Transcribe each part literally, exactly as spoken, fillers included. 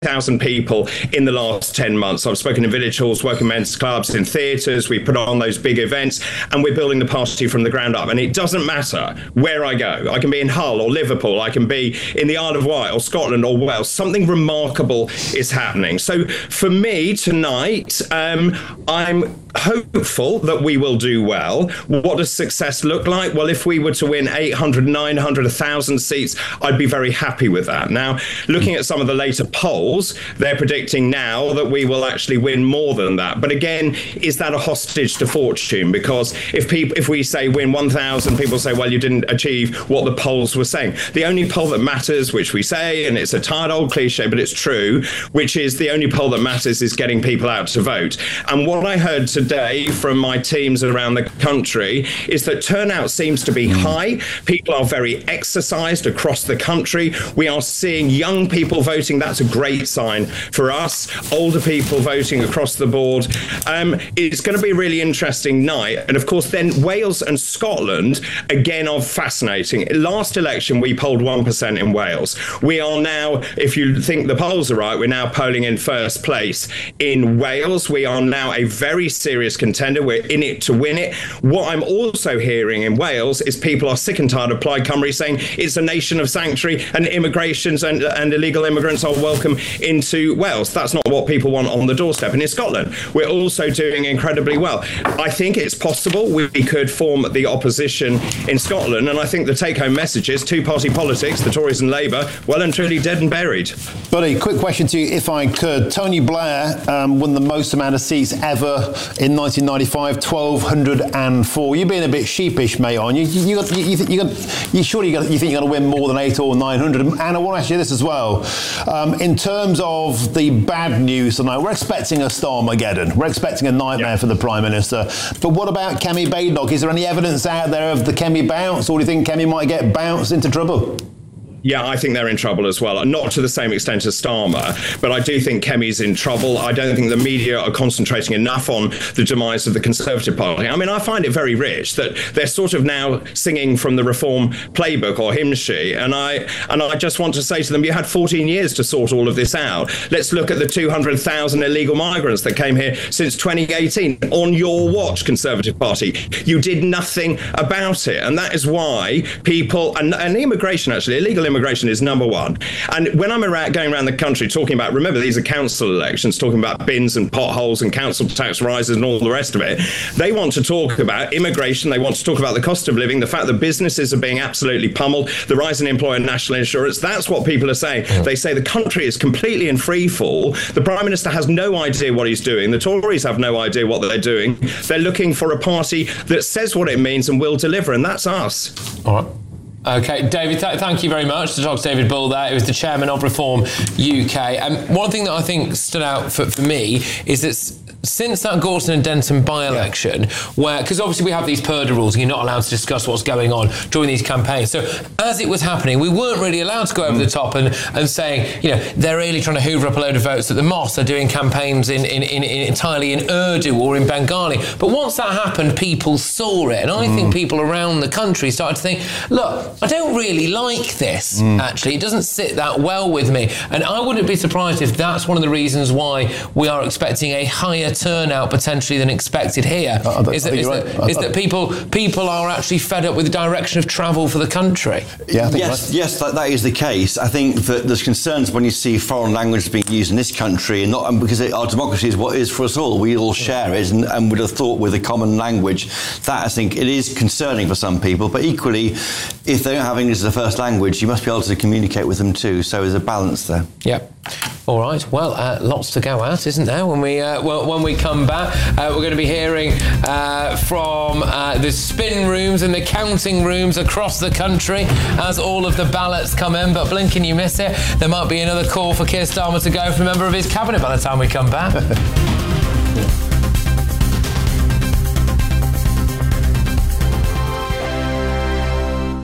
thousand people in the last ten months. I've spoken in village halls, working men's clubs, in theatres. We put on those big events, and we're building the party from the ground up. And it doesn't matter where I go. I can be in Hull or Liverpool. I can be in the Isle of Wight or Scotland or Wales. Something remarkable is happening. So for me tonight, um, I'm hopeful that we will do well. What does success look like? Well, if we were to win eight hundred, nine hundred, one thousand seats, I'd be very happy with that. Now, looking at some of the later polls, they're predicting now that we will actually win more than that. But again, is that a hostage to fortune? Because if people, if we say win one thousand, people say, well, you didn't achieve what the polls were saying. The only poll that matters, which we say, and it's a tired old cliche, but it's true, which is the only poll that matters is getting people out to vote. And what I heard today from my teams around the country is that turnout seems to be high. People are very exercised across the country. We are seeing young people voting. That's a great sign for us. Older people voting across the board. Um, it's going to be a really interesting night. And of course, then Wales and Scotland, again, are fascinating. Last election, we polled one percent in Wales. We are now, if you think the polls are right, we're now polling in first place in Wales. We are now a very serious contender. We're in it to win it. What I'm also hearing in Wales is people are sick and tired of Plaid Cymru saying it's a nation of sanctuary and immigrations and, and illegal immigrants are welcome into Wales. That's not what people want on the doorstep. And in Scotland, we're also doing incredibly well. I think it's possible we could form the opposition in Scotland. And I think the take-home message is two-party politics, the Tories and Labour, well and truly dead and buried. Buddy, quick question to you, if I could. Tony Blair um, won the most amount of seats ever in nineteen ninety-five, twelve oh four. You're being a bit sheepish, mate, aren't you? You, you, got, you, you, th- you, got, you surely got, you think you're going to win more than eight or nine hundred. And I want to ask you this as well. Um, in terms of the bad news tonight, we're expecting a Starmageddon. We're expecting a nightmare yeah. for the Prime Minister. But what about Kemi Badenoch? Is there any evidence out there of the Kemi bounce, or do you think Kemi might get bounced into trouble? Yeah, I think they're in trouble as well. Not to the same extent as Starmer, but I do think Kemi's in trouble. I don't think the media are concentrating enough on the demise of the Conservative Party. I mean, I find it very rich that they're sort of now singing from the Reform playbook or hymn sheet. And I and I just want to say to them, you had fourteen years to sort all of this out. Let's look at the two hundred thousand illegal migrants that came here since twenty eighteen. On your watch, Conservative Party, you did nothing about it. And that is why people, and, and immigration, actually, illegal immigration is number one. And when I'm around, going around the country talking about, remember, these are council elections, talking about bins and potholes and council tax rises and all the rest of it, they want to talk about immigration. They want to talk about the cost of living, the fact that businesses are being absolutely pummeled, the rise in employer national insurance. That's what people are saying. Yeah. They say the country is completely in free fall. The Prime Minister has no idea what he's doing. The Tories have no idea what they're doing. They're looking for a party that says what it means and will deliver, and that's us. All right. OK, David, th- thank you very much. To talk to David Bull there. He was the chairman of Reform U K. And one thing that I think stood out for, for me is that since that Gorton and Denton by-election, yeah. where, because obviously we have these Purdah rules and you're not allowed to discuss what's going on during these campaigns. So as it was happening, we weren't really allowed to go over mm. the top and, and saying, you know, they're really trying to hoover up a load of votes at the Moss. They're doing campaigns in, in, in, in entirely in Urdu or in Bengali. But once that happened, people saw it. And I mm. think people around the country started to think, look, I don't really like this, mm. actually. It doesn't sit that well with me. And I wouldn't be surprised if that's one of the reasons why we are expecting a higher turnout potentially than expected here. I, I, is that, is that, right. is I, that people people are actually fed up with the direction of travel for the country? Yeah, I think yes, right. yes, that, that is the case. I think that there's concerns when you see foreign language being used in this country, and not and because it, our democracy is what is for us all. We all share it, and, and would have thought with a common language. That I think it is concerning for some people, but equally, if they don't have English as a first language, you must be able to communicate with them too. So there's a balance there. Yep. All right. Well, uh, lots to go at, isn't there? When we uh, well, when we come back, uh, we're going to be hearing uh, from uh, the spin rooms and the counting rooms across the country as all of the ballots come in. But blinking, you miss it. There might be another call for Keir Starmer to go for a member of his cabinet by the time we come back.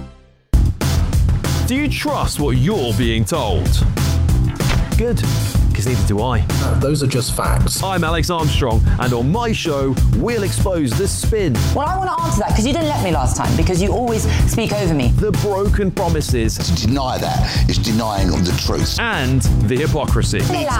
Do you trust what you're being told? Good, because neither do I. No, those are just facts. I'm Alex Armstrong, and on my show, we'll expose the spin. Well, I want to answer that because you didn't let me last time, because you always speak over me. The broken promises. To deny that is denying the truth. And the hypocrisy.